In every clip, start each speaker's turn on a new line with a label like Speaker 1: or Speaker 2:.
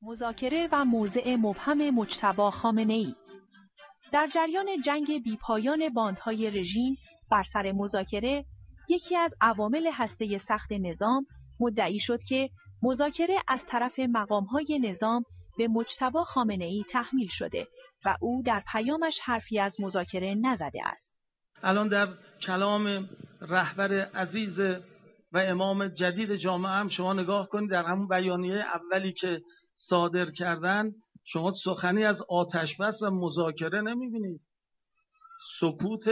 Speaker 1: مذاکره و موضع مبهم مجتبی خامنه‌ای. در جریان جنگ بیپایان باندهای رژیم بر سر مذاکره، یکی از عوامل هسته سخت نظام مدعی شد که مذاکره از طرف مقامهای نظام به مجتبی خامنه‌ای تحمیل شده و او در پیامش حرفی از مذاکره نزده است.
Speaker 2: الان در کلام رهبر عزیز و امام جدید جامعه هم شما نگاه کنید، در همون بیانیه اولی که صادر کردن شما سخنی از آتش بس و مذاکره نمیبینید. سکوت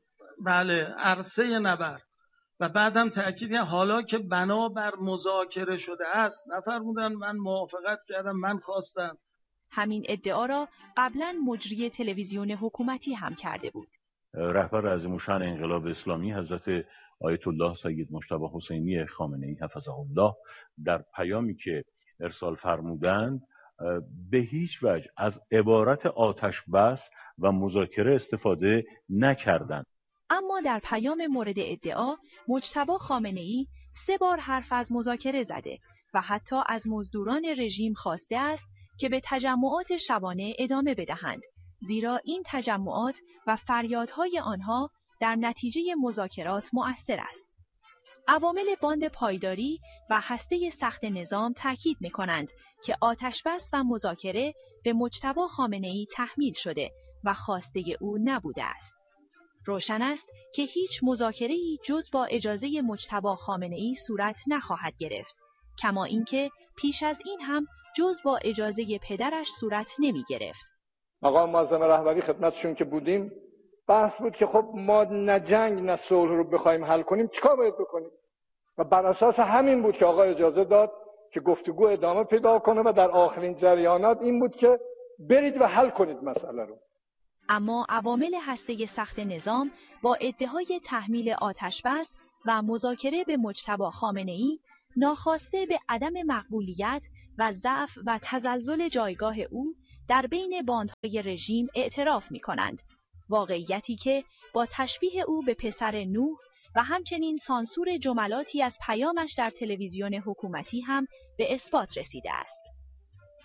Speaker 2: عرصه نبرد و بعدم تأکید حالا که بنا بر مذاکره شده است، نفرمودن من موافقت کردم، من خواستم.
Speaker 1: همین ادعا را قبلا مجری تلویزیون حکومتی هم کرده بود.
Speaker 3: رهبر عظیم‌الشأن انقلاب اسلامی حضرت آیت الله سید مجتبی حسینی خامنه‌ای حفظه الله در پیامی که ارسال فرمودند به هیچ وجه از عبارت آتش بس و مذاکره استفاده نکردند.
Speaker 1: اما در پیام مورد ادعا مجتبی خامنه‌ای 3 بار حرف از مذاکره زده و حتی از مزدوران رژیم خواسته است که به تجمعات شبانه ادامه بدهند، زیرا این تجمعات و فریادهای آنها در نتیجه مذاکرات مؤثر است. عوامل باند پایداری و هسته سخت نظام تاکید می‌کنند که آتش‌بس و مذاکره به مجتبی خامنه‌ای تحمیل شده و خواسته او نبوده است. روشن است که هیچ مذاکره‌ای جز با اجازه مجتبی خامنه‌ای صورت نخواهد گرفت، کما اینکه پیش از این هم جز با اجازه پدرش صورت نمی‌گرفت.
Speaker 4: مقام معظم رهبری خدمتشون که بودیم، بحث بود که خب ما نه جنگ نه صلح رو بخوایم حل کنیم چیکار باید بکنیم، و بر اساس همین بود که آقا اجازه داد که گفتگو ادامه پیدا کنه و در آخرین جریانات این بود که برید و حل کنید مسئله رو.
Speaker 1: اما عوامل هسته سخت نظام با ادعای تحمیل آتش‌بس و مذاکره به مجتبی خامنه‌ای ناخواسته به عدم مقبولیت و ضعف و تزلزل جایگاه او در بین باندهای رژیم اعتراف می‌کنند، واقعیتی که با تشبیه او به پسر نوح و همچنین سانسور جملاتی از پیامش در تلویزیون حکومتی هم به اثبات رسیده است.